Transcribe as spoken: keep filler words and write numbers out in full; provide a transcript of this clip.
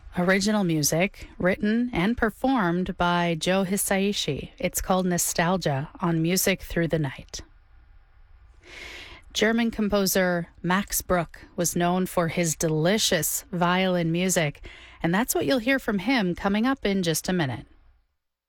Original music written and performed by Joe Hisaishi. It's called Nostalgia on Music Through the Night. German composer Max Bruch was known for his delicious violin music, and that's what you'll hear from him coming up in just a minute.